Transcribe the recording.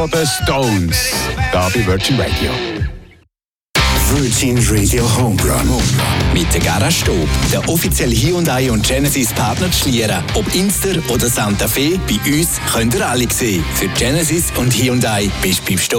The Stones, da bei Virgin Radio. Virgin Radio Homerun. Mit der Garage Stob, der offizielle Hyundai und Genesis Partner Schlieren. Ob Inster oder Santa Fe, bei uns könnt ihr alle sehen. Für Genesis und Hyundai bist du beim Stob.